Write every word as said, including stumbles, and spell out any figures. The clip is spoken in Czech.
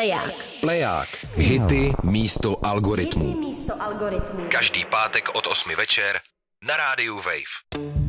Pleják. Pleják. Hity místo algoritmů. Hity místo algoritmů. Každý pátek od osmi večer na rádiu Wave.